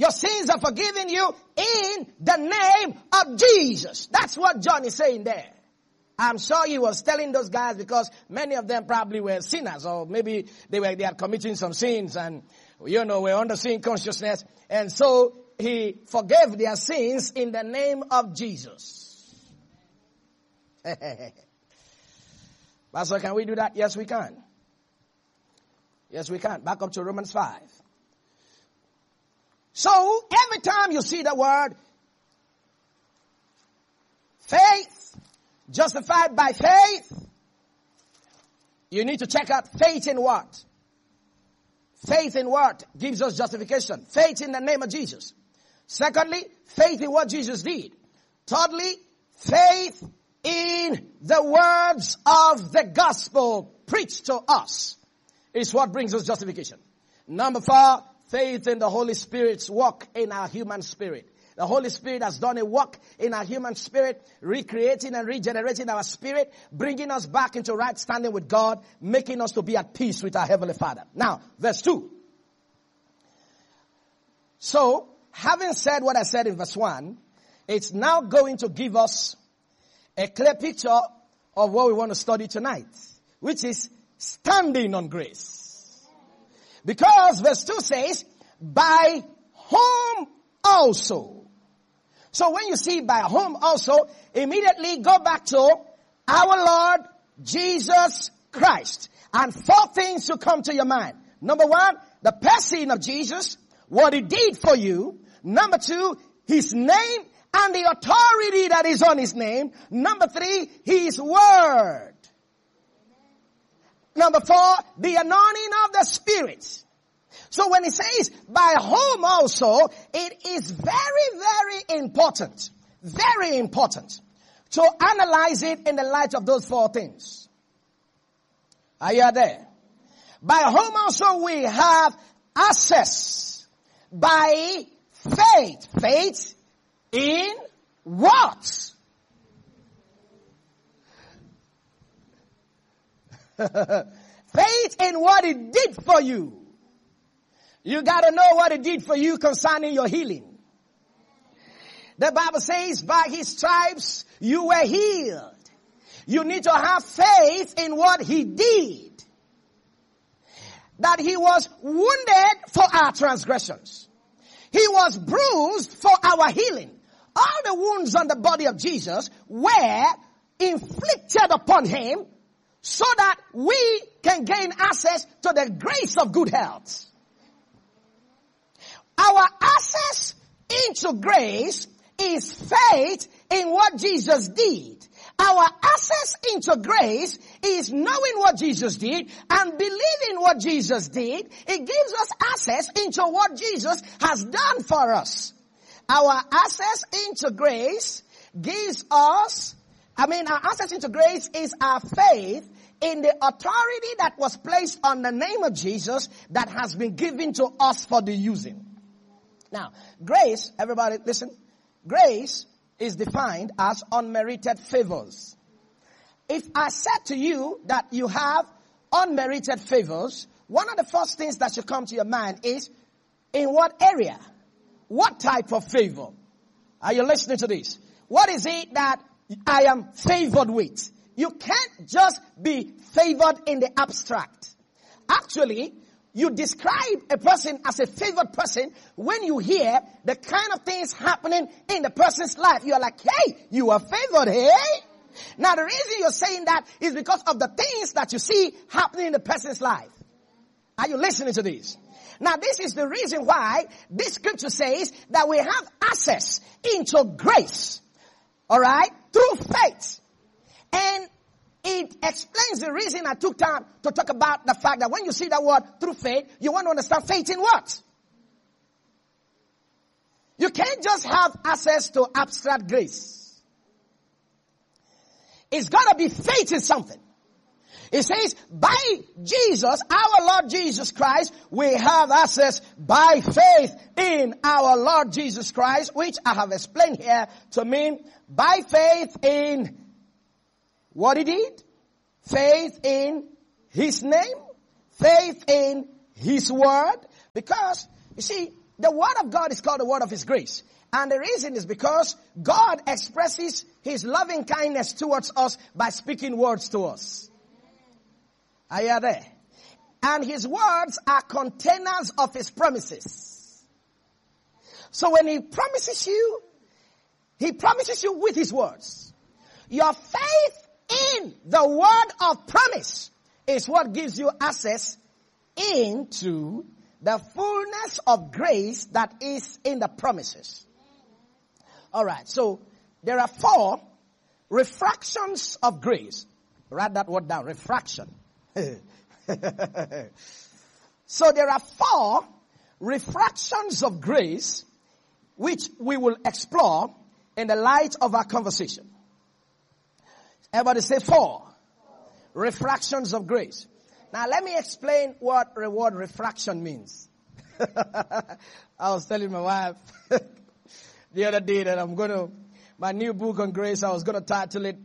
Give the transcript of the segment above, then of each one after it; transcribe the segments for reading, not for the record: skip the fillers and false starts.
Your sins are forgiven you in the name of Jesus. That's what John is saying there. I'm sure he was telling those guys because many of them probably were sinners, or maybe they are committing some sins and, were under sin consciousness. And so he forgave their sins in the name of Jesus. Pastor, can we do that? Yes, we can. Yes, we can. Back up to Romans 5. So, every time you see the word faith, justified by faith, you need to check out faith in what? Faith in what gives us justification? Faith in the name of Jesus. Secondly, faith in what Jesus did. Thirdly, faith in the words of the gospel preached to us is what brings us justification. Number 4, faith in the Holy Spirit's work in our human spirit. The Holy Spirit has done a work in our human spirit, recreating and regenerating our spirit, bringing us back into right standing with God, making us to be at peace with our Heavenly Father. Now, verse 2. So, having said what I said in verse 1, it's now going to give us a clear picture of what we want to study tonight, which is standing on grace. Because verse 2 says, by whom also. So when you see by whom also, immediately go back to our Lord Jesus Christ. And 4 things will come to your mind. Number 1, the person of Jesus, what he did for you. Number 2, his name and the authority that is on his name. Number 3, his word. Number 4, the anointing of the Spirit. So when it says by whom also, it is very, very important to analyze it in the light of those 4 things. Are you there? By whom also we have access by faith. Faith in what? Faith in what he did for you. You gotta know what he did for you concerning your healing. The Bible says by his stripes you were healed. You need to have faith in what he did. That he was wounded for our transgressions. He was bruised for our healing. All the wounds on the body of Jesus were inflicted upon him so that we can gain access to the grace of good health. Our access into grace is faith in what Jesus did. Our access into grace is knowing what Jesus did and believing what Jesus did. It gives us access into what Jesus has done for us. Our access into grace gives us, our access into grace is our faith in the authority that was placed on the name of Jesus that has been given to us for the using. Now, grace, everybody listen, grace is defined as unmerited favors. If I said to you that you have unmerited favors, one of the first things that should come to your mind is, in what area? What type of favor? Are you listening to this? What is it that I am favored with? You can't just be favored in the abstract. Actually, you describe a person as a favored person when you hear the kind of things happening in the person's life. You are like, hey, you are favored, hey? Now the reason you're saying that is because of the things that you see happening in the person's life. Are you listening to this? Now this is the reason why this scripture says that we have access into grace. Alright? Through faith. And it explains the reason I took time to talk about the fact that when you see that word through faith, you want to understand faith in what? You can't just have access to abstract grace. It's got to be faith in something. It says, by Jesus, our Lord Jesus Christ, we have access by faith in our Lord Jesus Christ, which I have explained here to mean by faith in what he did, faith in his name, faith in his word. Because, you see, the word of God is called the word of his grace. And the reason is because God expresses his loving kindness towards us by speaking words to us. Are you there? And his words are containers of his promises. So when he promises you with his words. Your faith in the word of promise is what gives you access into the fullness of grace that is in the promises. Alright, so there are 4 refractions of grace. Write that word down, refraction. So there are 4 refractions of grace which we will explore in the light of our conversation. Everybody say 4 refractions of grace. Now let me explain what reward refraction means. I was telling my wife the other day that my new book on grace, I was going to title it,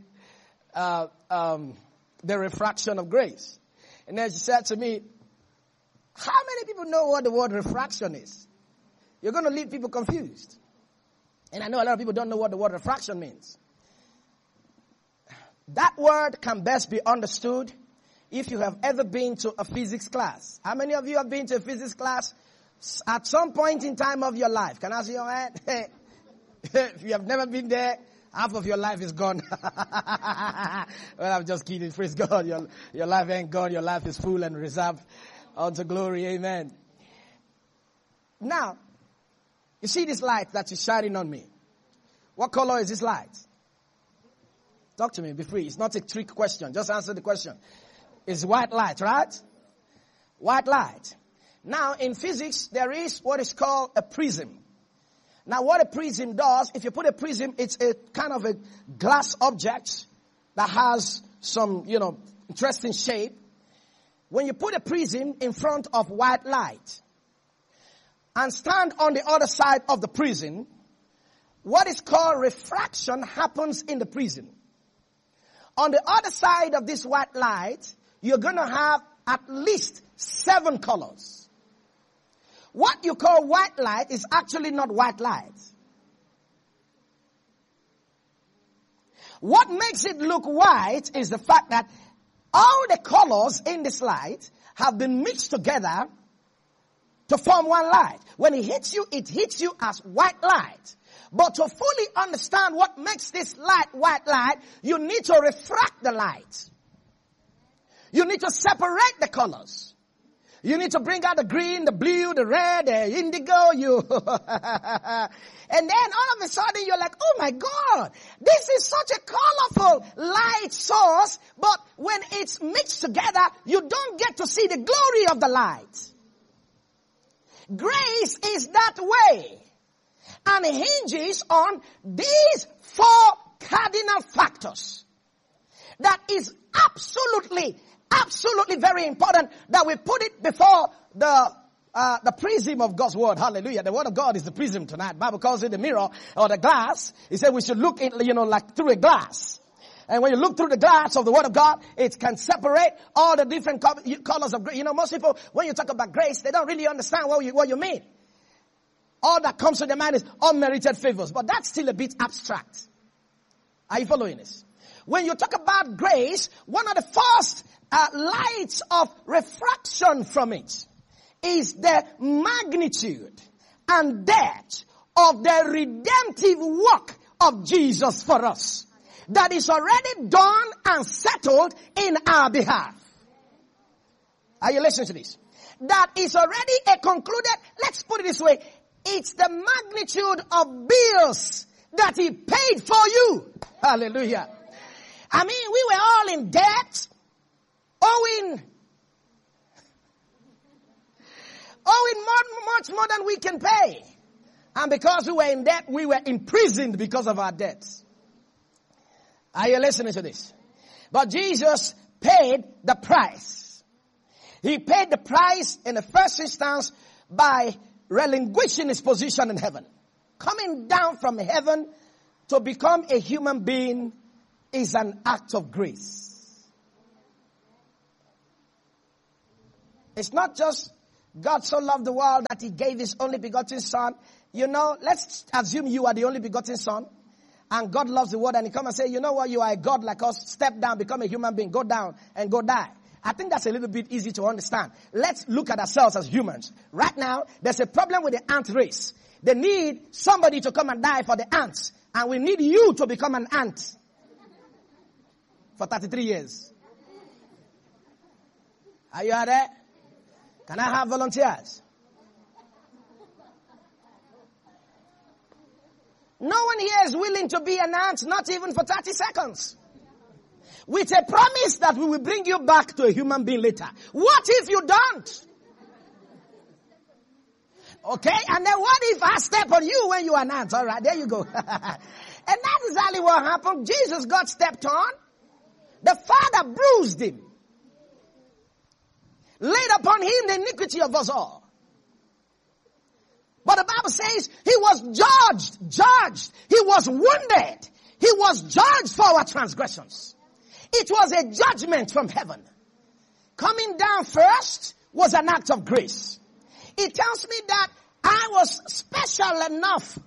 The Refraction of Grace. And then she said to me, how many people know what the word refraction is? You're going to leave people confused. And I know a lot of people don't know what the word refraction means. That word can best be understood if you have ever been to a physics class. How many of you have been to a physics class at some point in time of your life? Can I see your hand? If you have never been there, half of your life is gone. Well, I'm just kidding. Praise God. Your life ain't gone. Your life is full and reserved unto glory. Amen. Now, you see this light that is shining on me. What color is this light? Talk to me. Be free. It's not a trick question. Just answer the question. It's white light, right? White light. Now, in physics, there is what is called a prism. Now, what a prism does, if you put a prism, it's a kind of a glass object that has some, interesting shape. When you put a prism in front of white light and stand on the other side of the prism, what is called refraction happens in the prism. On the other side of this white light, you're going to have at least 7 colors. What you call white light is actually not white light. What makes it look white is the fact that all the colors in this light have been mixed together to form one light. When it hits you as white light. But to fully understand what makes this light white light, you need to refract the light. You need to separate the colors. You need to bring out the green, the blue, the red, the indigo, and then all of a sudden you're like, oh my God, this is such a colorful light source, but when it's mixed together, you don't get to see the glory of the light. Grace is that way and hinges on these 4 cardinal factors that is absolutely very important that we put it before the prism of God's word. Hallelujah. The word of God is the prism tonight. The Bible calls it the mirror or the glass. He said we should look in, like through a glass. And when you look through the glass of the word of God, it can separate all the different colors of grace. Most people, when you talk about grace, they don't really understand what you mean. All that comes to their mind is unmerited favors. But that's still a bit abstract. Are you following this? When you talk about grace, one of the first lights of refraction from it is the magnitude and depth of the redemptive work of Jesus for us. That is already done and settled in our behalf. Are you listening to this? That is already a concluded, let's put it this way, it's the magnitude of bills that he paid for you. Hallelujah. I mean, we were all in debt, owing much more than we can pay. And because we were in debt, we were imprisoned because of our debts. Are you listening to this? But Jesus paid the price. He paid the price in the first instance by relinquishing his position in heaven. Coming down from heaven to become a human being is an act of grace. It's not just God so loved the world that he gave his only begotten son. You know, let's assume you are the only begotten son. And God loves the world and he come and say, you know what, you are a God like us. Step down, become a human being. Go down and go die. I think that's a little bit easy to understand. Let's look at ourselves as humans. Right now, there's a problem with the ant race. They need somebody to come and die for the ants. And we need you to become an ant. For 33 years. Are you out there? Can I have volunteers? No one here is willing to be an ant, not even for 30 seconds. With a promise that we will bring you back to a human being later. What if you don't? Okay, and then what if I step on you when you are an ant? All right, there you go. And that's exactly what happened. Jesus got stepped on. The Father bruised him. Laid upon him the iniquity of us all. But the Bible says he was judged. He was wounded. He was judged for our transgressions. It was a judgment from heaven. Coming down first was an act of grace. It tells me that I was special enough.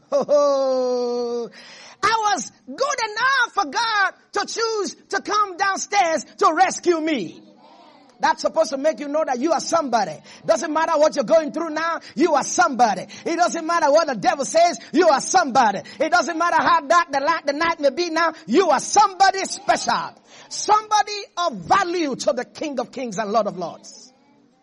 I was good enough for God to choose to come downstairs to rescue me. That's supposed to make you know that you are somebody. Doesn't matter what you're going through now, you are somebody. It doesn't matter what the devil says, you are somebody. It doesn't matter how dark the night may be now, you are somebody special. Somebody of value to the King of Kings and Lord of Lords.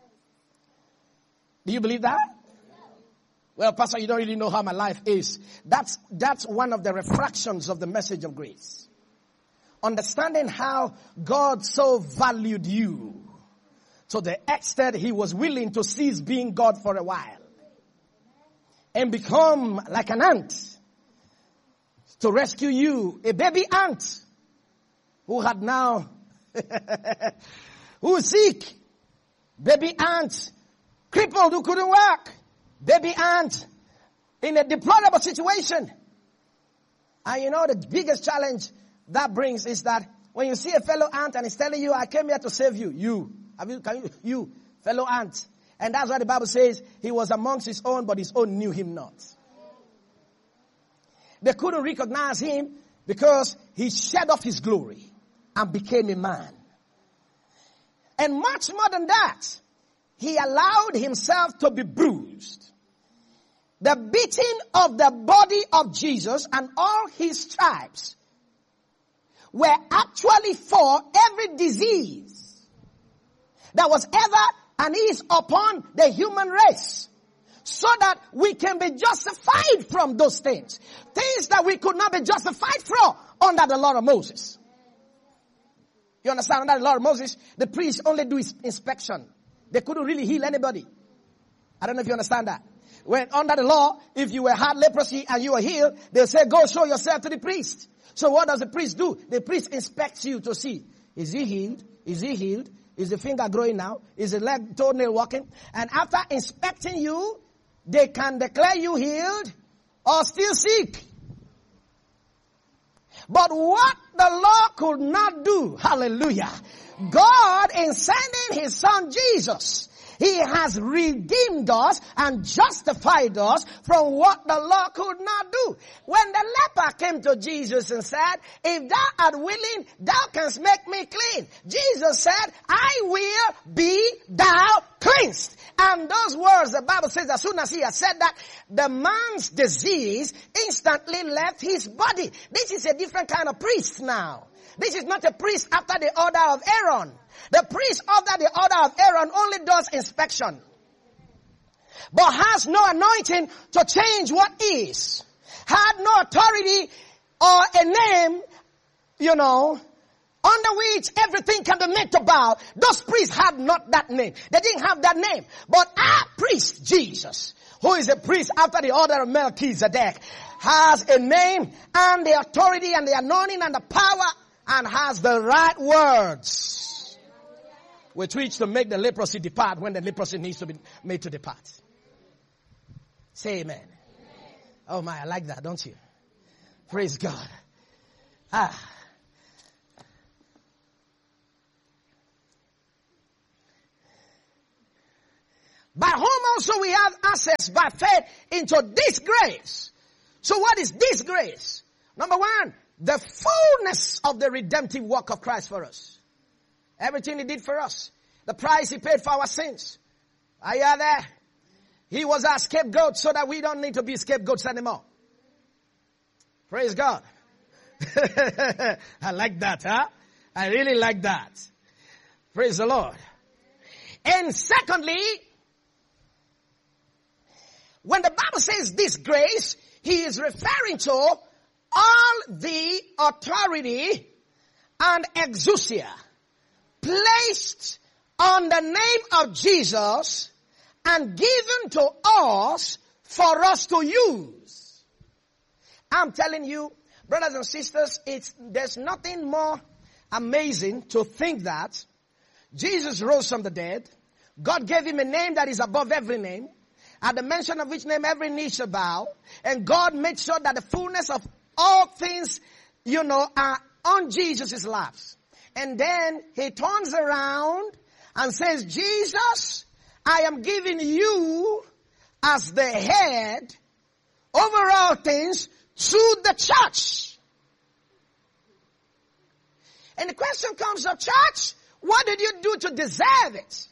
Do you believe that? Well, Pastor, you don't really know how my life is. That's one of the refractions of the message of grace. Understanding how God so valued you to the extent he was willing to cease being God for a while and become like an ant to rescue you, a baby ant who had now, who is sick, baby ant, crippled who couldn't work, baby ant in a deplorable situation. And you know the biggest challenge that brings is that when you see a fellow ant and he's telling you, I came here to save you, you fellow ant. And that's why the Bible says he was amongst his own, but his own knew him not. They couldn't recognize him because he shed off his glory and became a man. And much more than that, he allowed himself to be bruised. The beating of the body of Jesus and all his stripes were actually for every disease that was ever and is upon the human race, so that we can be justified from those things. Things that we could not be justified from under the law of Moses. You understand? Under the law of Moses, the priests only do inspection. They couldn't really heal anybody. I don't know if you understand that. When under the law, if you had leprosy and you were healed, they'll say, go show yourself to the priest. So what does the priest do? The priest inspects you to see, is he healed? Is he healed? Is the finger growing now? Is the leg, toenail walking? And after inspecting you, they can declare you healed or still sick. But what the law could not do, hallelujah, God in sending his son Jesus, he has redeemed us and justified us from what the law could not do. When the leper came to Jesus and said, if thou art willing, thou canst make me clean. Jesus said, I will be thou cleansed. And those words, the Bible says, as soon as he had said that, the man's disease instantly left his body. This is a different kind of priest now. This is not a priest after the order of Aaron. The priest after the order of Aaron only does inspection, but has no anointing to change what is. Had no authority or a name, under which everything can be made to bow. Those priests had not that name. They didn't have that name. But our priest, Jesus, who is a priest after the order of Melchizedek, has a name and the authority and the anointing and the power, and has the right words with which to make the leprosy depart when the leprosy needs to be made to depart. Say amen. Oh my, I like that, don't you? Praise God. by whom also we have access by faith into this grace. So what is this grace? Number one, the fullness of the redemptive work of Christ for us. Everything he did for us. The price he paid for our sins. Are you there? He was our scapegoat so that we don't need to be scapegoats anymore. Praise God. I like that, huh? I really like that. Praise the Lord. And secondly, when the Bible says this grace, he is referring to all the authority and exousia placed on the name of Jesus and given to us for us to use. I'm telling you, brothers and sisters, there's nothing more amazing to think that Jesus rose from the dead. God gave him a name that is above every name, at the mention of which name every knee shall bow. And God made sure that the fullness of all things, are on Jesus' laps. And then he turns around and says, Jesus, I am giving you as the head over all things to the church. And the question comes up, church, what did you do to deserve it?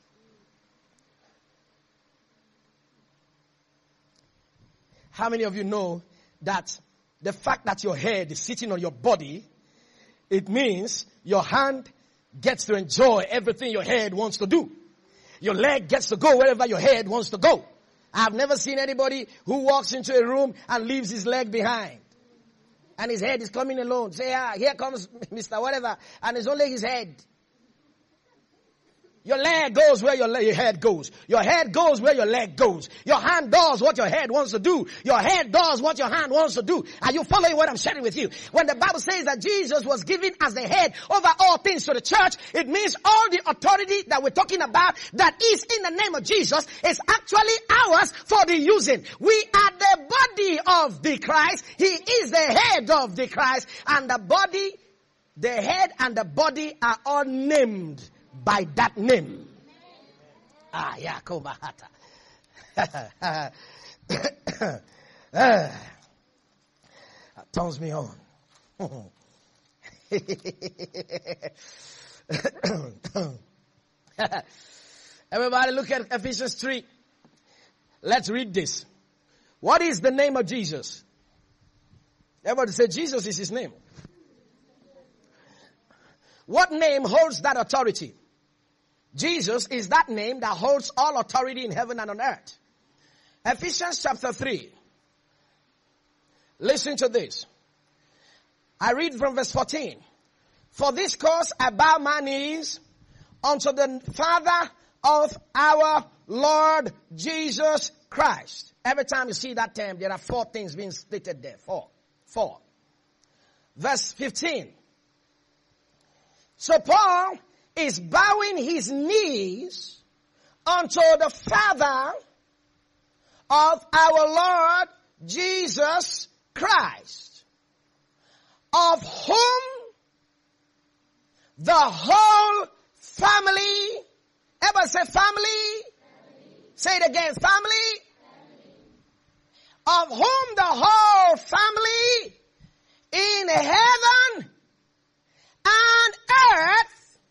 How many of you know that the fact that your head is sitting on your body, it means your hand gets to enjoy everything your head wants to do. Your leg gets to go wherever your head wants to go. I've never seen anybody who walks into a room and leaves his leg behind. And his head is coming alone. Say, here comes Mr. Whatever. And it's only his head. Your leg goes where your head goes. Your head goes where your leg goes. Your hand does what your head wants to do. Your head does what your hand wants to do. Are you following what I'm sharing with you? When the Bible says that Jesus was given as the head over all things to the church, it means all the authority that we're talking about that is in the name of Jesus is actually ours for the using. We are the body of the Christ. He is the head of the Christ. And the body, the head and the body are all named by that name. Yakomahata. That turns me on. Everybody look at Ephesians 3. Let's read this. What is the name of Jesus? Everybody say Jesus is his name. What name holds that authority? Jesus is that name that holds all authority in heaven and on earth. Ephesians chapter 3. Listen to this. I read from verse 14. For this cause I bow my knees unto the Father of our Lord Jesus Christ. Every time you see that term, there are 4 things being stated there. 4. Verse 15. So Paul is bowing his knees unto the Father of our Lord Jesus Christ, of whom the whole family, everybody say family. Say it again, family. Of whom the whole family in heaven and earth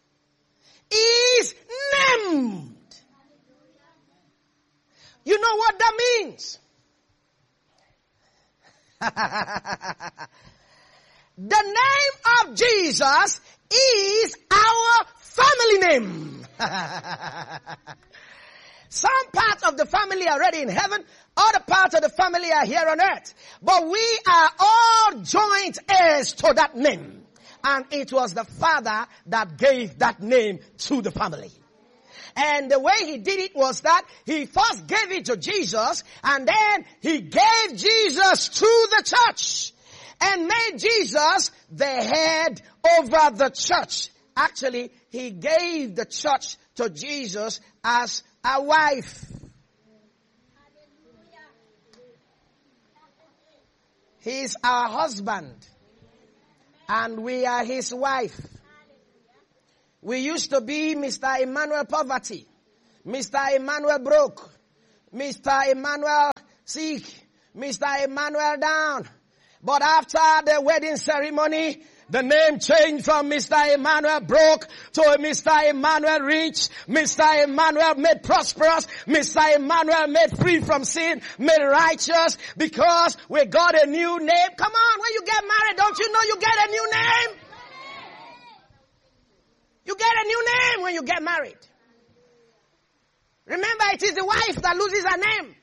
is named. You know what that means? The name of Jesus is our family name. Some parts of the family are already in heaven. Other parts of the family are here on earth. But we are all joint heirs to that name. And it was the Father that gave that name to the family. And the way he did it was that he first gave it to Jesus, and then he gave Jesus to the church and made Jesus the head over the church. Actually, he gave the church to Jesus as a wife. He's our husband. And we are his wife. We used to be Mr. Emmanuel Poverty, Mr. Emmanuel Broke, Mr. Emmanuel sick, Mr. Emmanuel down. But after the wedding ceremony, the name changed from Mr. Emmanuel broke to Mr. Emmanuel rich, Mr. Emmanuel made prosperous, Mr. Emmanuel made free from sin, made righteous, because we got a new name. Come on, when you get married, don't you know you get a new name? You get a new name when you get married. Remember, it is the wife that loses her name.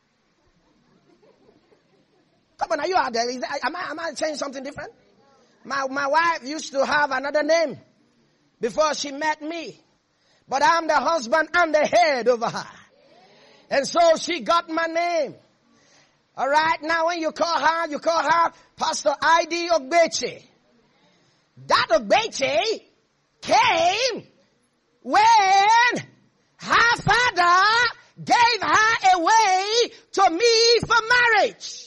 Come on, are you out there? Am I saying something different? My wife used to have another name before she met me. But I'm the husband, I'm the head over her. And so she got my name. Alright, now when you call her Pastor I.D. Ogbeche. That Ogbeche came when her father gave her away to me for marriage.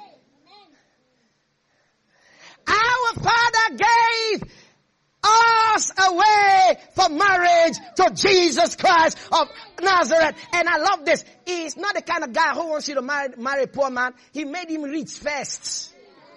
Our Father gave us away for marriage to Jesus Christ of Nazareth. And I love this. He's not the kind of guy who wants you to marry a poor man. He made him rich first.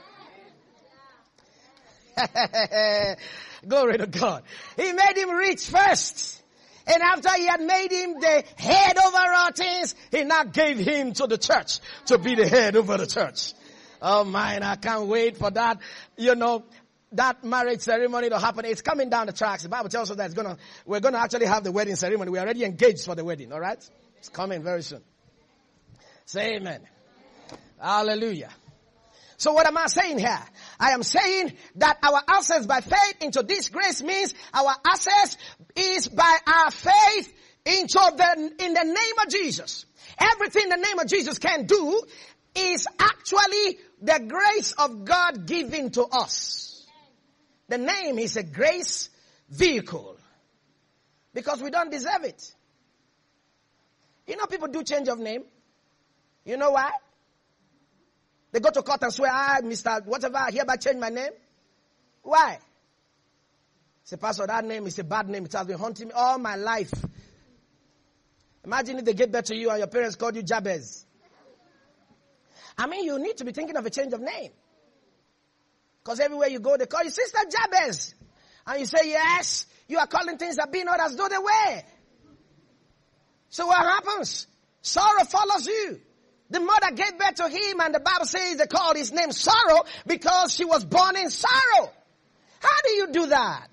Glory to God. He made him rich first. And after he had made him the head over all things, he now gave him to the church to be the head over the church. Oh man, I can't wait for that, that marriage ceremony to happen. It's coming down the tracks. The Bible tells us that we're gonna actually have the wedding ceremony. We're already engaged for the wedding, alright? It's coming very soon. Say amen. Hallelujah. So what am I saying here? I am saying that our access by faith into this grace means our access is by our faith in the name of Jesus. Everything the name of Jesus can do is actually the grace of God given to us. The name is a grace vehicle. Because we don't deserve it. You know people do change of name. You know why? They go to court and swear, Mr. Whatever, I hereby change my name. Why? Say, Pastor, that name is a bad name. It has been haunting me all my life. Imagine if they get back to you and your parents called you Jabez. I mean, you need to be thinking of a change of name. Because everywhere you go, they call you Sister Jabez. And you say, yes, you are calling things that be not as though they were. So what happens? Sorrow follows you. The mother gave birth to him, and the Bible says they called his name Sorrow because she was born in sorrow. How do you do that?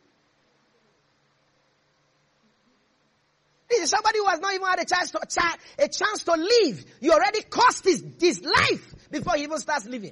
This is somebody who has not even had a chance to live. You already cost his life before he even starts living.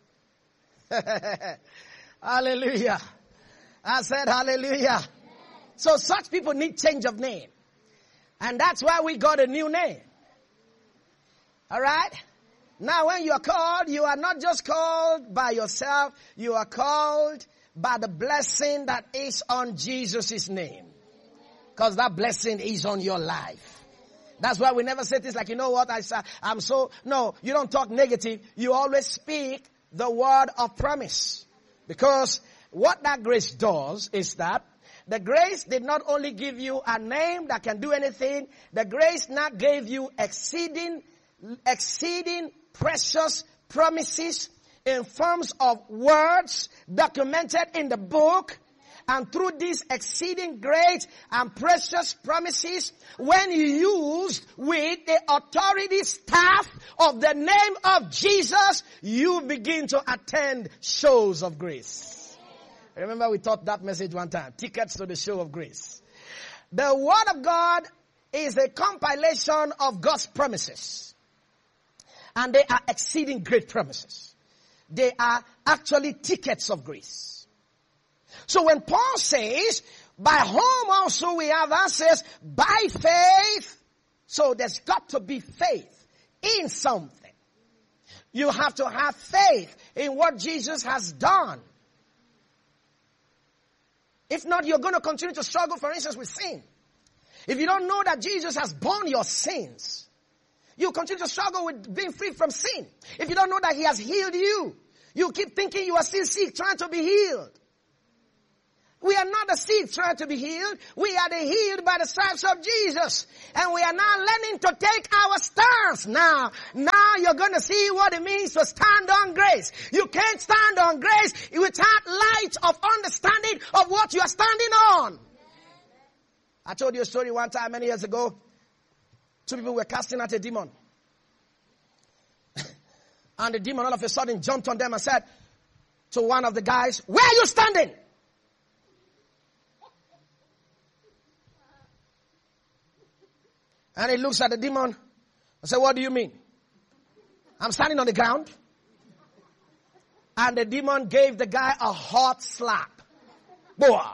Hallelujah. I said hallelujah. So such people need change of name. And that's why we got a new name. Alright? Now when you are called, you are not just called by yourself. You are called by the blessing that is on Jesus' name. Because that blessing is on your life. That's why we never say things like, you know what, no, you don't talk negative. You always speak the word of promise. Because what that grace does is that the grace did not only give you a name that can do anything. The grace now gave you exceeding precious promises in forms of words documented in the book. And through these exceeding great and precious promises, when used with the authority staff of the name of Jesus, you begin to attend shows of grace. Remember we taught that message one time. Tickets to the show of grace. The Word of God is a compilation of God's promises. And they are exceeding great promises. They are actually tickets of grace. So when Paul says, by whom also we have access by faith, so there's got to be faith in something. You have to have faith in what Jesus has done. If not, you're going to continue to struggle, for instance, with sin. If you don't know that Jesus has borne your sins, you continue to struggle with being free from sin. If you don't know that he has healed you, you keep thinking you are still sick, trying to be healed. We are not the sick trying to be healed. We are the healed by the stripes of Jesus. And we are now learning to take our stance. Now you're going to see what it means to stand on grace. You can't stand on grace without light of understanding of what you are standing on. I told you a story one time many years ago. Two people were casting out a demon. And the demon all of a sudden jumped on them and said to one of the guys, "Where are you standing?" And he looks at the demon and said, "What do you mean?" "I'm standing on the ground." And the demon gave the guy a hot slap. Boah.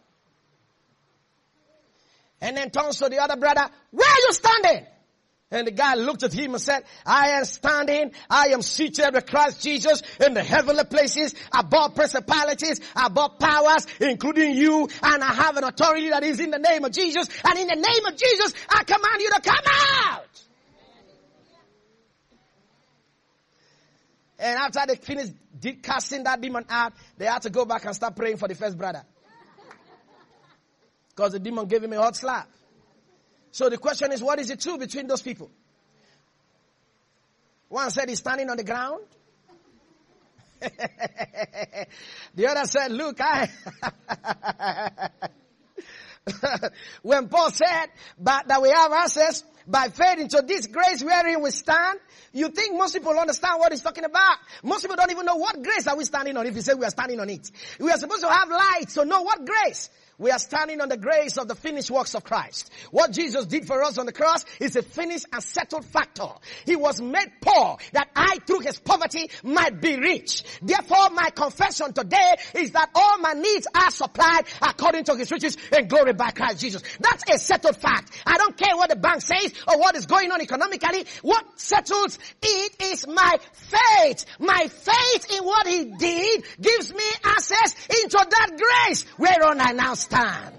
And then turns to the other brother, "Where are you standing?" And the guy looked at him and said, I am seated with Christ Jesus in the heavenly places, above principalities, above powers, including you, and I have an authority that is in the name of Jesus, and in the name of Jesus, I command you to come out. And after they finished casting that demon out, they had to go back and start praying for the first brother. Because the demon gave him a hot slap. So the question is, what is the truth between those people? One said he's standing on the ground. The other said, look, when Paul said that we have access by faith into this grace wherein we stand, you think most people understand what he's talking about. Most people don't even know what grace are we standing on if you say we are standing on it. We are supposed to have light to know what grace. We are standing on the grace of the finished works of Christ. What Jesus did for us on the cross is a finished and settled factor. He was made poor that I through his poverty might be rich. Therefore my confession today is that all my needs are supplied according to his riches and glory by Christ Jesus. That's a settled fact. I don't care what the bank says or what is going on economically. What settles it is my faith. My faith in what he did gives me access into that grace whereon I now stand.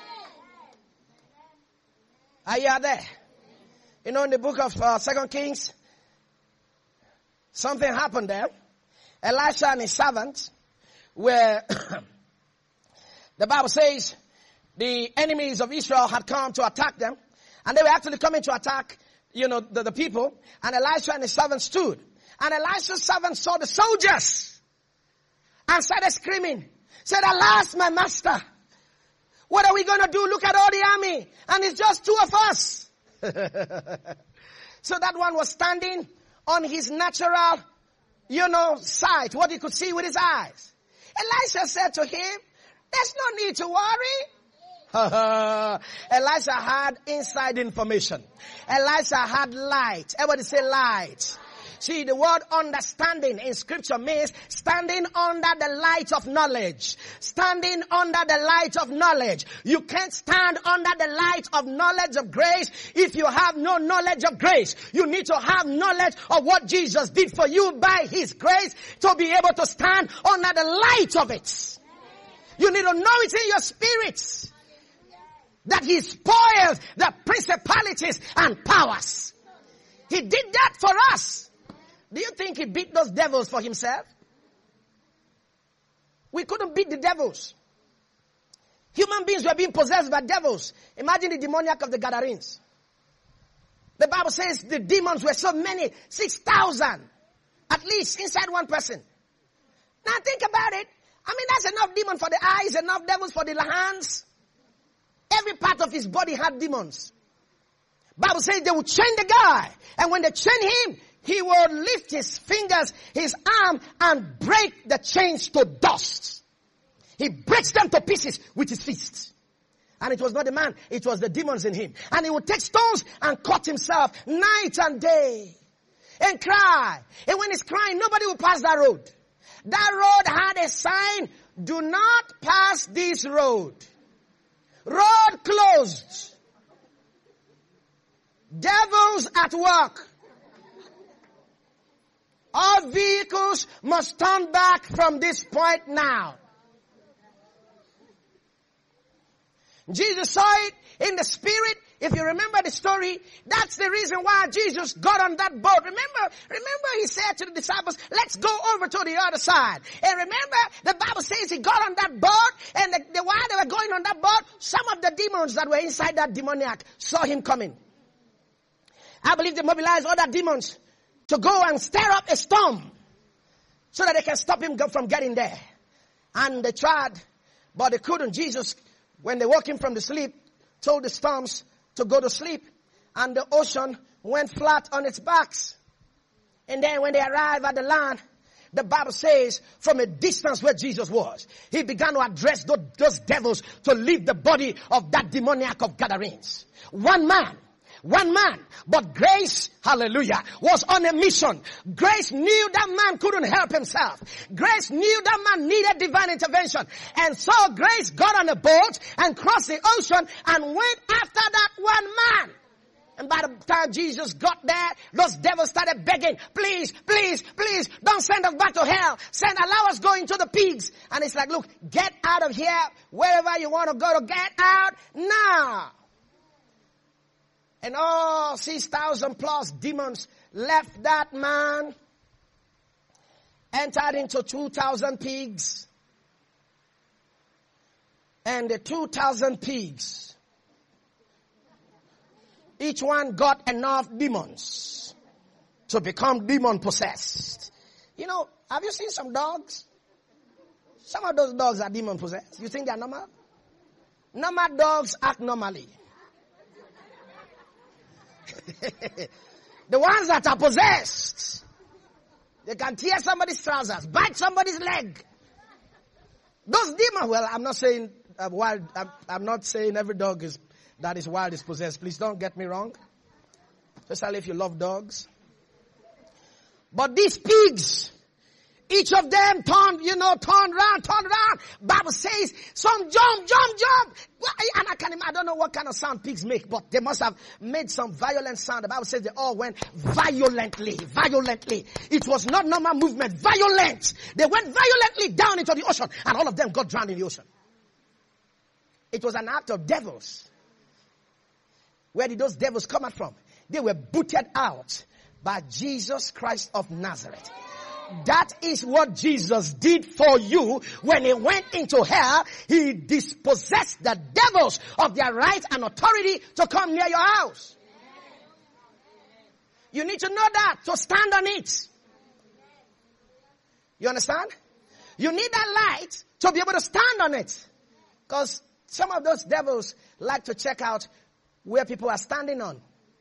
Are you there? You know, in the book of 2 Kings, something happened there. Elisha and his servants were, the Bible says, the enemies of Israel had come to attack them. And they were actually coming to attack, the people. And Elisha and his servants stood. And Elisha's servants saw the soldiers and started screaming. Said, "Alas, my master. What are we going to do? Look at all the army. And it's just two of us." So that one was standing on his natural, sight, what he could see with his eyes. Elisha said to him, "There's no need to worry." Elisha had inside information. Elisha had light. Everybody say light. See, the word understanding in scripture means standing under the light of knowledge. Standing under the light of knowledge. You can't stand under the light of knowledge of grace if you have no knowledge of grace. You need to have knowledge of what Jesus did for you by his grace to be able to stand under the light of it. You need to know it in your spirits that he spoiled the principalities and powers. He did that for us. Do you think he beat those devils for himself? We couldn't beat the devils. Human beings were being possessed by devils. Imagine the demoniac of the Gadarenes. The Bible says the demons were so many, 6,000, at least inside one person. Now think about it. That's enough demon for the eyes, enough devils for the hands. Every part of his body had demons. Bible says they would chain the guy. And when they chain him, he would lift his fingers, his arm, and break the chains to dust. He breaks them to pieces with his fists. And it was not the man, it was the demons in him. And he would take stones and cut himself night and day. And cry. And when he's crying, nobody will pass that road. That road had a sign, "Do not pass this road." Road closed. Devils at work. All vehicles must turn back from this point now. Jesus saw it in the spirit. If you remember the story, that's the reason why Jesus got on that boat. Remember he he said to the disciples, let's go over to the other side. And remember, the Bible says he got on that boat, and while they were going on that boat, some of the demons that were inside that demoniac saw him coming. I believe they mobilized other demons to go and stir up a storm so that they can stop him from getting there. And they tried, but they couldn't. Jesus, when they woke him from the sleep, told the storms to go to sleep. And the ocean went flat on its backs. And then when they arrived at the land, the Bible says from a distance where Jesus was, he began to address those devils to leave the body of that demoniac of Gadarenes. One man. But grace, hallelujah, was on a mission. Grace knew that man couldn't help himself. Grace knew that man needed divine intervention. And so grace got on a boat and crossed the ocean and went after that one man. And by the time Jesus got there, those devils started begging, please, please, please, don't send us back to hell. Allow us go into the pigs. And it's like, look, get out of here. Wherever you want to go to, get out now. And all 6,000 plus demons left that man, entered into 2,000 pigs. And the 2,000 pigs, each one got enough demons to become demon possessed. You know, have you seen some dogs? Some of those dogs are demon possessed. You think they're normal? Normal dogs act normally. The ones that are possessed, they can tear somebody's trousers, bite somebody's leg. Those demons, well, I'm not saying wild. I'm not saying every dog that is wild is possessed. Please don't get me wrong. Especially if you love dogs. But these pigs, each of them turned around. Bible says some jump. And I don't know what kind of sound pigs make, but they must have made some violent sound. The Bible says they all went violently. It was not normal movement, violent. They went violently down into the ocean, and all of them got drowned in the ocean. It was an act of devils. Where did those devils come out from? They were booted out by Jesus Christ of Nazareth. That is what Jesus did for you when he went into hell. He dispossessed the devils of their right and authority to come near your house. You need to know that to stand on it. You understand? You need that light to be able to stand on it. Because some of those devils like to check out where people are standing on.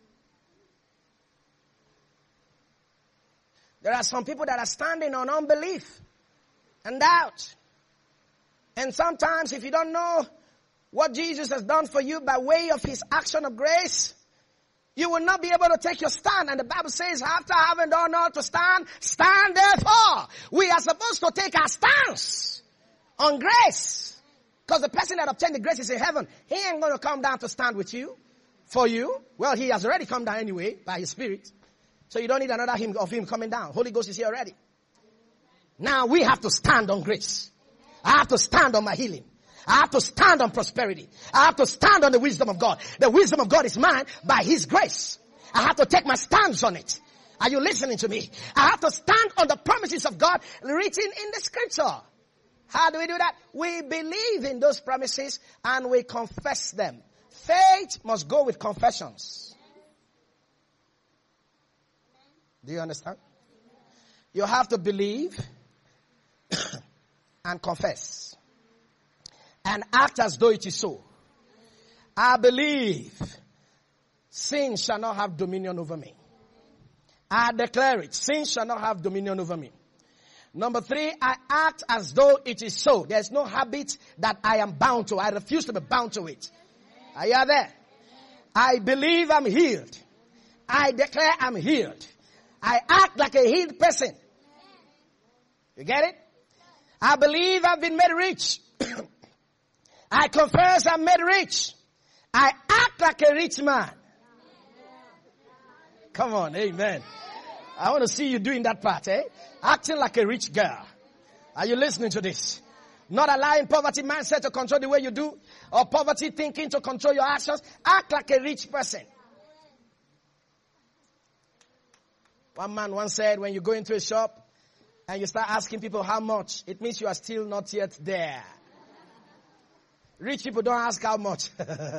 There are some people that are standing on unbelief and doubt. And sometimes if you don't know what Jesus has done for you by way of his action of grace, you will not be able to take your stand. And the Bible says, after having done all to stand, stand therefore. We are supposed to take our stance on grace. Because the person that obtained the grace is in heaven. He ain't going to come down to stand with you, for you. Well, he has already come down anyway by his Spirit. So you don't need another hymn of him coming down. Holy Ghost is here already. Now we have to stand on grace. I have to stand on my healing. I have to stand on prosperity. I have to stand on the wisdom of God. The wisdom of God is mine by his grace. I have to take my stance on it. Are you listening to me? I have to stand on the promises of God written in the scripture. How do we do that? We believe in those promises and we confess them. Faith must go with confessions. Do you understand? You have to believe and confess and act as though it is so. I believe sin shall not have dominion over me. I declare it. Sin shall not have dominion over me. Number 3, I act as though it is so. There's no habit that I am bound to. I refuse to be bound to it. Are you there? I believe I'm healed. I declare I'm healed. I act like a healed person. You get it? I believe I've been made rich. I confess I'm made rich. I act like a rich man. Come on, amen. I want to see you doing that part, eh? Acting like a rich girl. Are you listening to this? Not allowing poverty mindset to control the way you do, or poverty thinking to control your actions. Act like a rich person. One man once said, when you go into a shop and you start asking people how much, it means you are still not yet there. Rich people don't ask how much.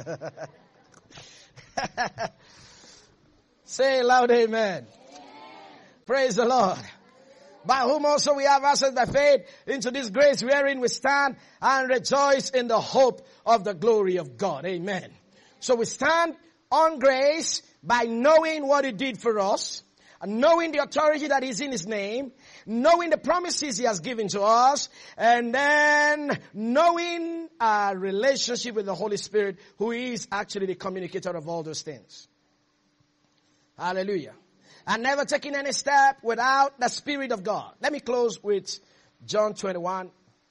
Say loud amen. Praise the Lord. By whom also we have access by faith into this grace wherein we stand and rejoice in the hope of the glory of God. Amen. So we stand on grace by knowing what He did for us, knowing the authority that is in His name, knowing the promises He has given to us, and then knowing our relationship with the Holy Spirit, who is actually the communicator of all those things. Hallelujah. And never taking any step without the Spirit of God. Let me close with John 21.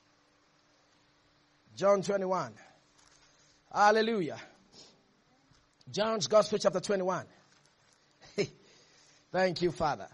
John 21. Hallelujah. John's Gospel chapter 21. Thank you, Father.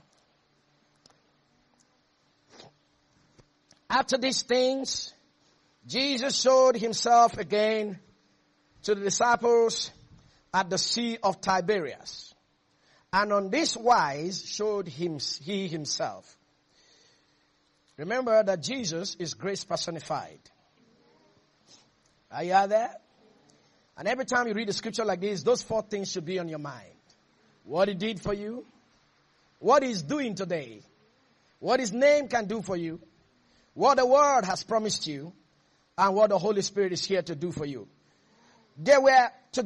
After these things, Jesus showed Himself again to the disciples at the Sea of Tiberias. And on this wise showed He Himself. Remember that Jesus is grace personified. Are you out there? And every time you read a scripture like this, those 4 things should be on your mind. What He did for you, what He's doing today, what His name can do for you, what the Word has promised you, and what the Holy Spirit is here to do for you. There were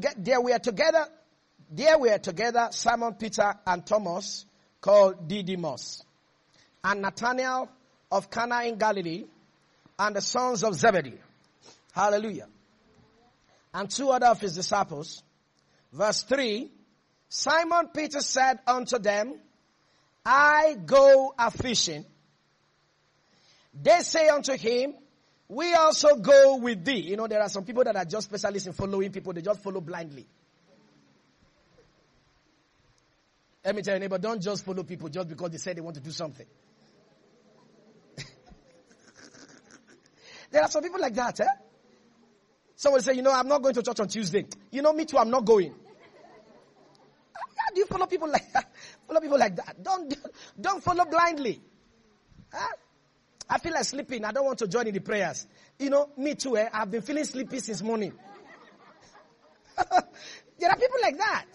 together Simon Peter and Thomas, called Didymus, and Nathanael of Cana in Galilee, and the sons of Zebedee. Hallelujah. And 2 other of His disciples. Verse 3, Simon Peter said unto them, I go a-fishing. They say unto Him, we also go with thee. You know, there are some people that are just specialists in following people. They just follow blindly. Let me tell your neighbor, don't just follow people just because they say they want to do something. There are some people like that, eh? Someone say, I'm not going to church on Tuesday. Me too, I'm not going. How do you follow people like that? Follow people like that. Don't follow blindly. Huh? I feel like sleeping. I don't want to join in the prayers. Me too, eh? I've been feeling sleepy since morning. There are people like that.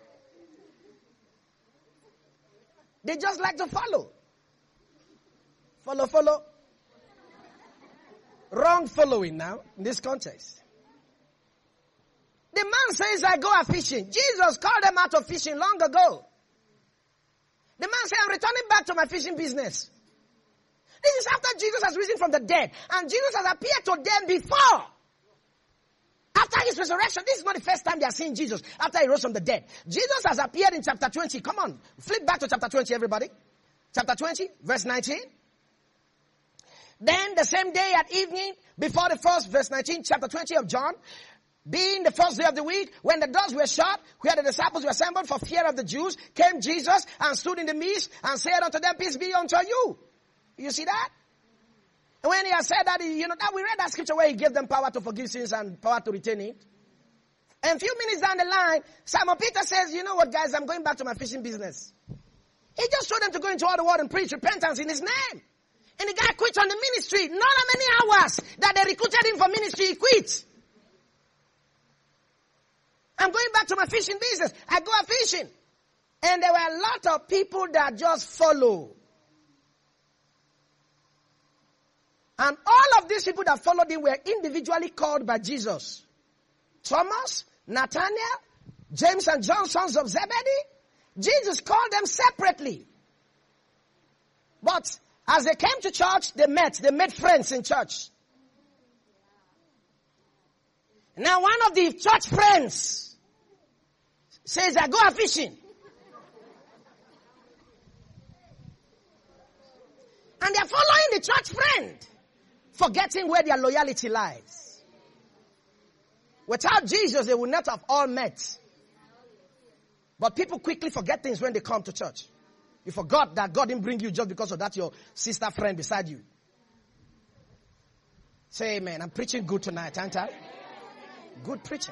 They just like to follow. Follow. Wrong following now, in this context. The man says, I go a-fishing. Jesus called them out of fishing long ago. The man said, I'm returning back to my fishing business. This is after Jesus has risen from the dead. And Jesus has appeared to them before. After His resurrection, this is not the first time they are seeing Jesus after He rose from the dead. Jesus has appeared in chapter 20. Come on, flip back to chapter 20, everybody. Chapter 20, verse 19. Then the same day at evening, before the first, verse 19, chapter 20 of John, being the first day of the week, when the doors were shut, where the disciples were assembled for fear of the Jews, came Jesus and stood in the midst and said unto them, peace be unto you. You see that? And when He has said that, that we read that scripture where He gave them power to forgive sins and power to retain it. And a few minutes down the line, Simon Peter says, you know what, guys, I'm going back to my fishing business. He just told them to go into all the world and preach repentance in His name. And the guy quit on the ministry. Not how many hours that they recruited him for ministry, he quit. I'm going back to my fishing business. I go fishing. And there were a lot of people that just follow. And all of these people that followed Him were individually called by Jesus. Thomas, Nathanael, James and John, sons of Zebedee. Jesus called them separately. But as they came to church, they made friends in church. Now one of the church friends says, I go a-fishing. And they're following the church friend, forgetting where their loyalty lies. Without Jesus, they would not have all met. But people quickly forget things when they come to church. You forgot that God didn't bring you just because of that your sister friend beside you. Say amen. I'm preaching good tonight, aren't I? Good preaching.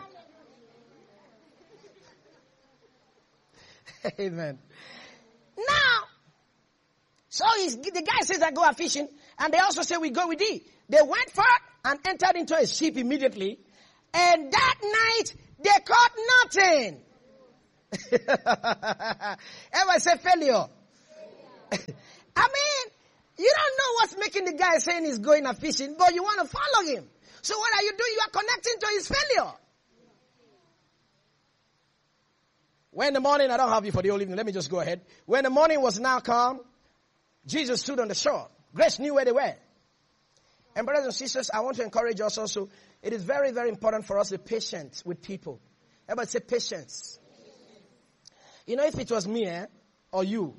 Amen. Now, So the guy says, I go fishing. And they also say, we go with thee. They went forth and entered into a ship immediately. And that night, they caught nothing. Everybody say failure. I mean, you don't know what's making the guy saying he's going fishing, but you want to follow him. So what are you doing? You are connecting to his failure. When the morning, I don't have you for the whole evening. Let me just go ahead. When the morning was now come, Jesus stood on the shore. Grace knew where they were. And brothers and sisters, I want to encourage us also. It is very, very important for us to be patient with people. Everybody say patience. You know, if it was me, or you,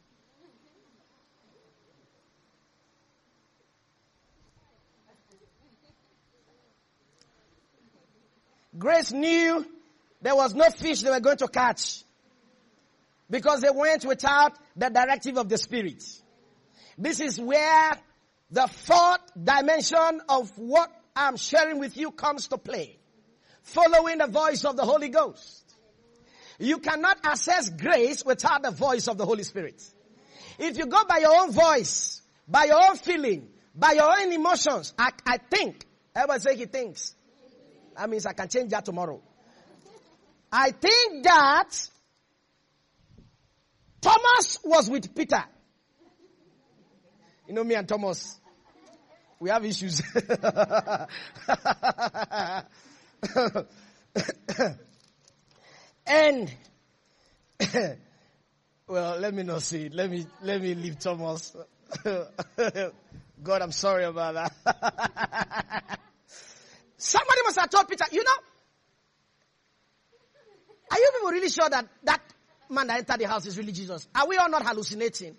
Grace knew there was no fish they were going to catch because they went without the directive of the Spirit. This is where the fourth dimension of what I'm sharing with you comes to play. Following the voice of the Holy Ghost. You cannot access grace without the voice of the Holy Spirit. If you go by your own voice, by your own feeling, by your own emotions, I think, everybody say he thinks. That means I can change that tomorrow. I think that Thomas was with Peter. You know me and Thomas. We have issues. And well, let me not see it. Let me leave Thomas. God, I'm sorry about that. Somebody must have told Peter, you know, are you people really sure that that man that entered the house is really Jesus? Are we all not hallucinating?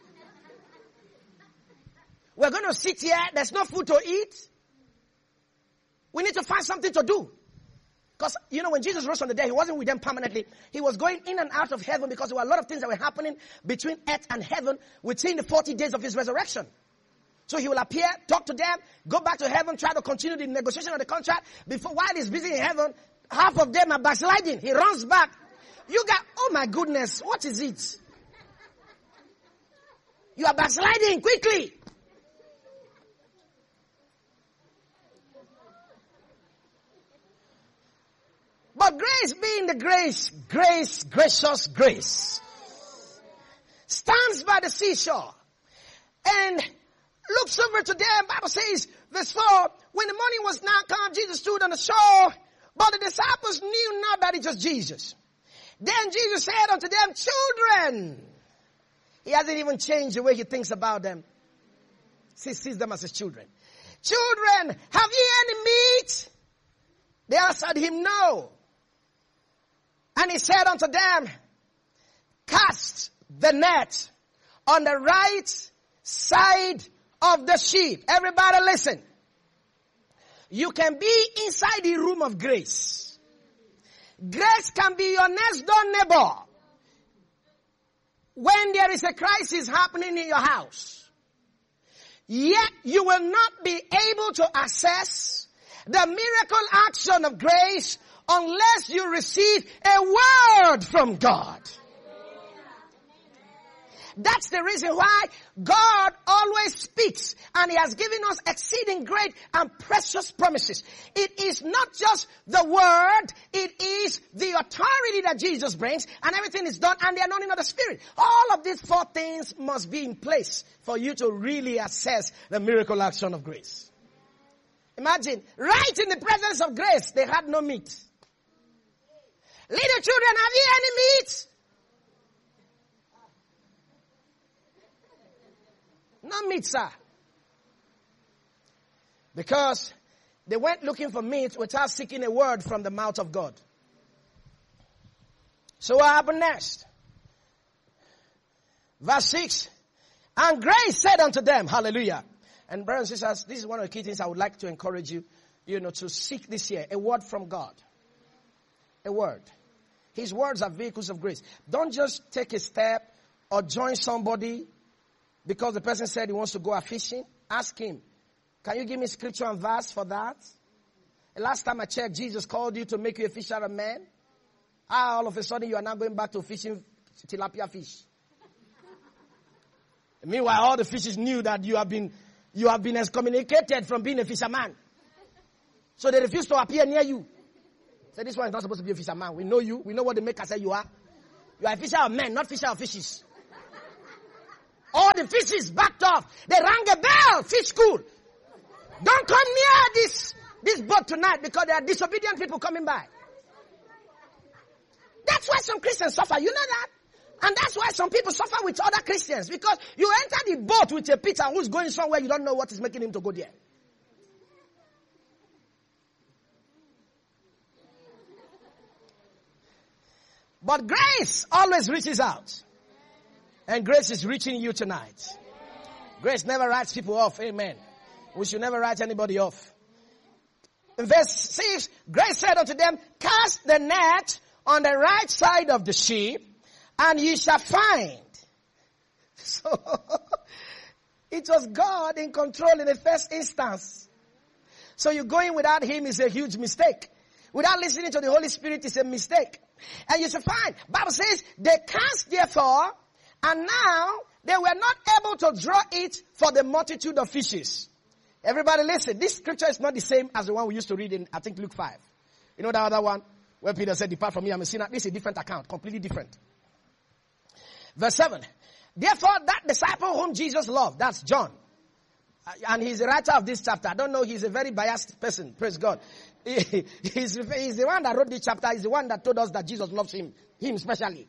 We're going to sit here. There's no food to eat. We need to find something to do. Because, you know, when Jesus rose from the dead, he wasn't with them permanently. He was going in and out of heaven because there were a lot of things that were happening between earth and heaven within the 40 days of his resurrection. So he will appear, talk to them, go back to heaven, try to continue the negotiation of the contract. While he's busy in heaven, half of them are backsliding. He runs back. You got, oh my goodness, what is it? You are backsliding quickly. But grace being the gracious grace, stands by the seashore and looks over to them. Bible says, verse 4, when the morning was now come, Jesus stood on the shore, but the disciples knew not that it was Jesus. Then Jesus said unto them, children. He hasn't even changed the way he thinks about them. He sees them as his children. Children, have ye any meat? They answered him, no. And he said unto them, cast the net on the right side of the ship. Everybody listen. You can be inside the room of grace. Grace can be your next door neighbor. When there is a crisis happening in your house, yet you will not be able to access the miracle action of grace unless you receive a word from God. That's the reason why God always speaks, and he has given us exceeding great and precious promises. It is not just the word, it is the authority that Jesus brings, and everything is done, and the anointing of the Spirit. All of these four things must be in place for you to really assess the miracle action of grace. Imagine, right in the presence of grace, they had no meat. Little children, have you any meat? No meat, sir. Because they went looking for meat without seeking a word from the mouth of God. So what happened next? Verse 6. And grace said unto them, hallelujah. And brothers and sisters, this is one of the key things I would like to encourage you, to seek this year. A word from God. A word. His words are vehicles of grace. Don't just take a step or join somebody because the person said he wants to go fishing. Ask him, can you give me scripture and verse for that? The last time I checked, Jesus called you to make you a fisher of men. All of a sudden you are now going back to fishing tilapia fish. Meanwhile, all the fishes knew that you have been excommunicated from being a fisherman. So they refused to appear near you. Say, this one is not supposed to be a fisherman. We know you. We know what the maker said you are. You are a fisher of men, not fisher of fishes. All the fishes backed off. They rang a bell. Fish school. Don't come near this boat tonight because there are disobedient people coming by. That's why some Christians suffer. You know that? And that's why some people suffer with other Christians. Because you enter the boat with a Peter who's going somewhere you don't know what is making him to go there. But grace always reaches out. And grace is reaching you tonight. Grace never writes people off. Amen. We should never write anybody off. In verse 6, grace said unto them, cast the net on the right side of the ship, and ye shall find. So, it was God in control in the first instance. So you going without him is a huge mistake. Without listening to the Holy Spirit is a mistake. And you shall find, Bible says, they cast therefore, and now they were not able to draw it for the multitude of fishes. Everybody listen, this scripture is not the same as the one we used to read in, I think, Luke 5. You know that other one? Where Peter said, depart from me, I'm a sinner. This is a different account, completely different. Verse 7. Therefore, that disciple whom Jesus loved, that's John. And he's the writer of this chapter. I don't know, he's a very biased person. Praise God. He's the one that wrote this chapter. He's the one that told us that Jesus loves him especially.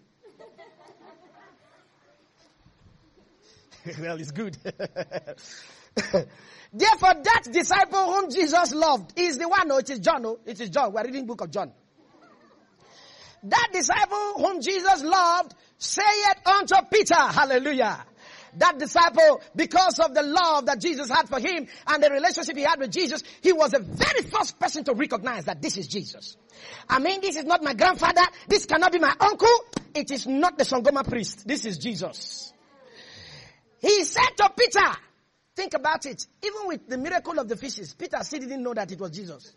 Well, it's good. Therefore, that disciple whom Jesus loved is the one. No, it is John. No, it is John. We're reading the book of John. That disciple whom Jesus loved saith unto Peter, hallelujah. That disciple, because of the love that Jesus had for him and the relationship he had with Jesus, he was the very first person to recognize that this is Jesus. I mean, this is not my grandfather. This cannot be my uncle. It is not the Sangoma priest. This is Jesus. He said to Peter, think about it. Even with the miracle of the fishes, Peter still didn't know that it was Jesus.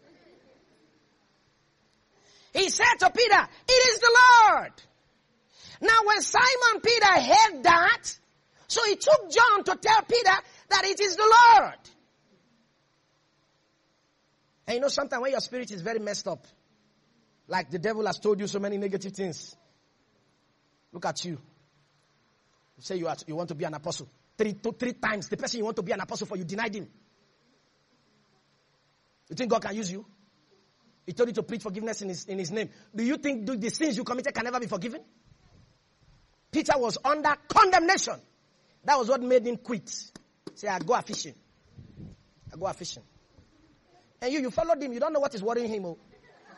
He said to Peter, it is the Lord. Now when Simon Peter heard that, so he took John to tell Peter that it is the Lord. And you know, sometimes when your spirit is very messed up, like the devil has told you so many negative things, look at you. You say you want to be an apostle. Three times the person you want to be an apostle for, you denied him. You think God can use you? He told you to preach forgiveness in his name. Do you think the sins you committed can never be forgiven? Peter was under condemnation. That was what made him quit. Say, I go a fishing. And you followed him. You don't know what is worrying him. Oh.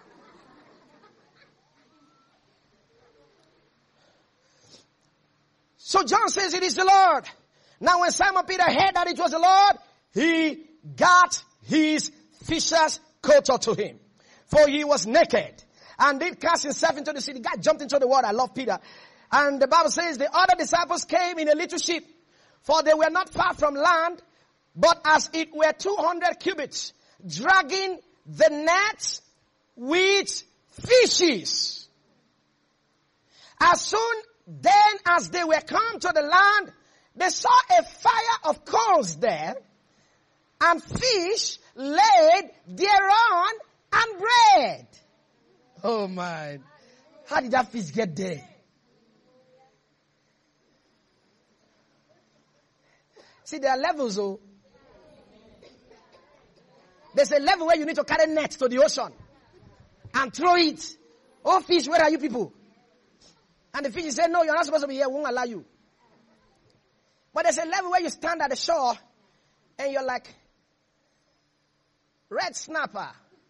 So John says it is the Lord. Now when Simon Peter heard that it was the Lord, he got his fisher's coat to him. For he was naked and did cast himself into the sea. The guy jumped into the water. I love Peter. And the Bible says the other disciples came in a little ship, for they were not far from land, but as it were 200 cubits, dragging the net with fishes. As soon then as they were come to the land, they saw a fire of coals there, and fish laid thereon, and bread. Oh my. How did that fish get there? See, there are levels, oh. There's a level where you need to carry nets to the ocean and throw it. Oh fish, where are you people? And the fish said, no, you're not supposed to be here, we won't allow you. But there's a level where you stand at the shore and you're like, red snapper,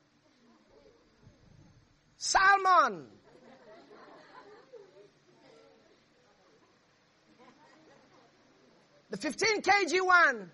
salmon, the 15 kg one.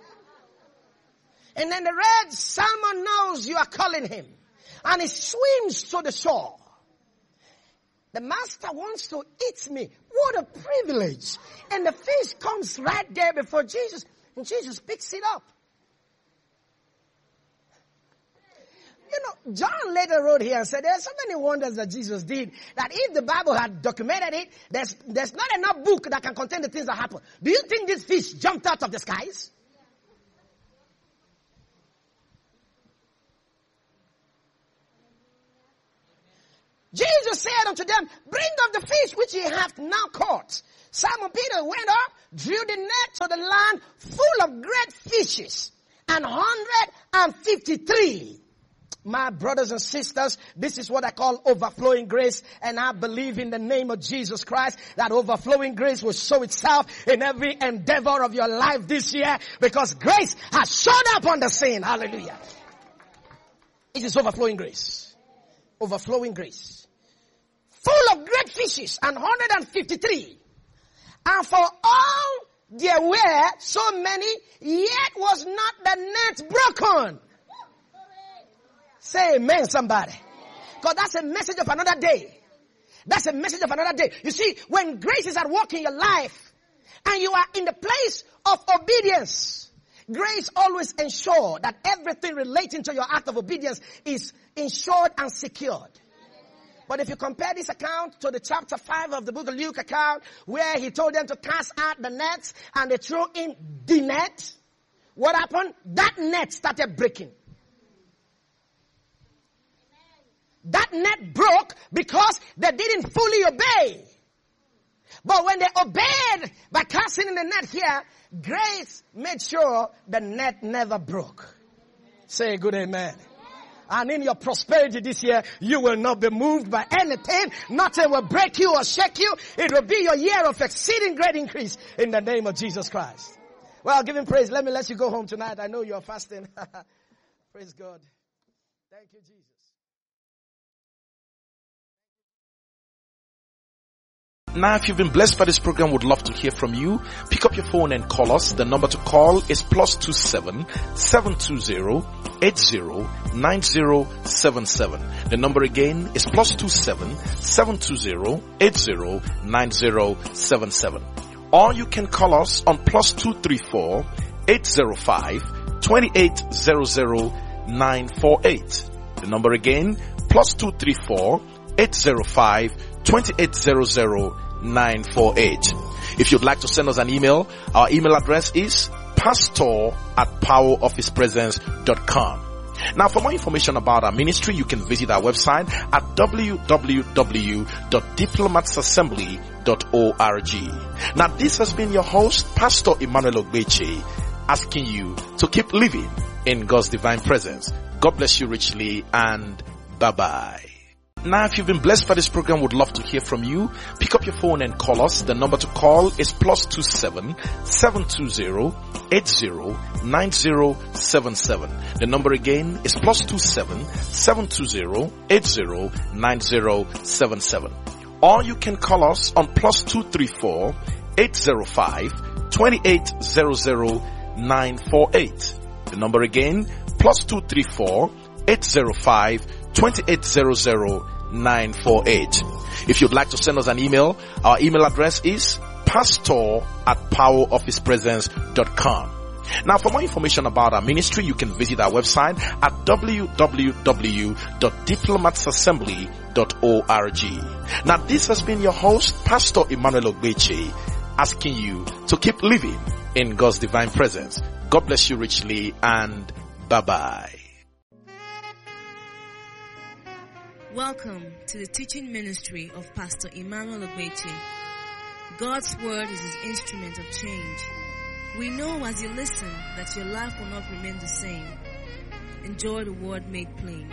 And then the red salmon knows you are calling him. And he swims to the shore. The master wants to eat me. What a privilege. And the fish comes right there before Jesus. And Jesus picks it up. You know, John later wrote here and said there are so many wonders that Jesus did that if the Bible had documented it, there's not enough book that can contain the things that happened. Do you think this fish jumped out of the skies? Jesus said unto them, bring up the fish which ye have now caught. Simon Peter went up, drew the net to the land full of great fishes, and 153. My brothers and sisters, this is what I call overflowing grace, and I believe in the name of Jesus Christ that overflowing grace will show itself in every endeavor of your life this year, because grace has shown up on the scene. Hallelujah. It is overflowing grace. Overflowing grace. Full of great fishes, and 153. And for all there were so many, yet was not the net broken. Say amen, somebody. Because that's a message of another day. That's a message of another day. You see, when grace is at work in your life, and you are in the place of obedience, grace always ensures that everything relating to your act of obedience is ensured and secured. But if you compare this account to the chapter 5 of the book of Luke account, where he told them to cast out the nets and they threw in the net, what happened? That net started breaking. That net broke because they didn't fully obey. But when they obeyed by casting in the net here, grace made sure the net never broke. Say a good amen. And in your prosperity this year, you will not be moved by anything. Nothing will break you or shake you. It will be your year of exceeding great increase in the name of Jesus Christ. Well, give him praise. Let me let you go home tonight. I know you're fasting. Praise God. Thank you, Jesus. Now, if you've been blessed by this program, would love to hear from you. Pick up your phone and call us. The number to call is +27 720 80 9077. The number again is +27 720 80 9077. Or you can call us on +234 805 2800 948. The number again, +234 805 2800 948. If you'd like to send us an email, our email address is pastor@powerofhispresence.com. Now, for more information about our ministry, you can visit our website at www.diplomatsassembly.org. Now, this has been your host, Pastor Emmanuel Ogbeche, asking you to keep living in God's divine presence. God bless you richly, and bye-bye. Now, if you've been blessed by this program, would love to hear from you. Pick up your phone and call us. The number to call is +27 720 80 9077. The number again is +27 720 80 9077. Or you can call us on +234 805 2800 948. The number again, +234 805 2800 948. If you'd like to send us an email, our email address is pastor@powerofhispresence.com. Now, for more information about our ministry, you can visit our website at www.diplomatsassembly.org. Now, this has been your host, Pastor Emmanuel Ogbeche, asking you to keep living in God's divine presence. God bless you richly, and bye-bye. Welcome to the teaching ministry of Pastor Emmanuel Ogbeche. God's word is his instrument of change. We know as you listen that your life will not remain the same. Enjoy the word made plain.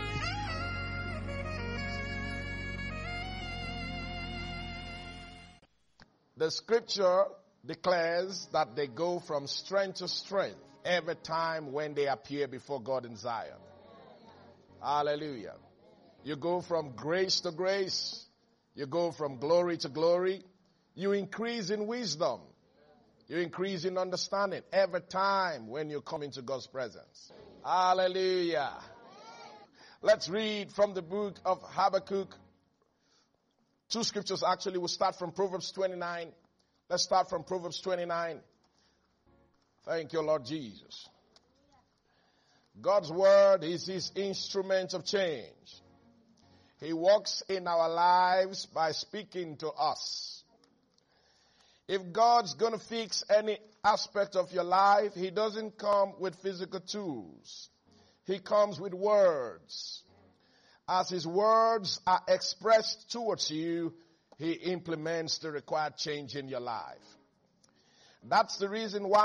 The scripture declares that they go from strength to strength every time when they appear before God in Zion. Hallelujah. You go from grace to grace. You go from glory to glory. You increase in wisdom. You increase in understanding every time when you come into God's presence. Hallelujah. Let's read from the book of Habakkuk. Two scriptures actually. We'll start from Proverbs 29. Let's start from Proverbs 29. Thank you, Lord Jesus. God's word is his instrument of change. He works in our lives by speaking to us. If God's going to fix any aspect of your life, he doesn't come with physical tools. He comes with words. As his words are expressed towards you, he implements the required change in your life. That's the reason why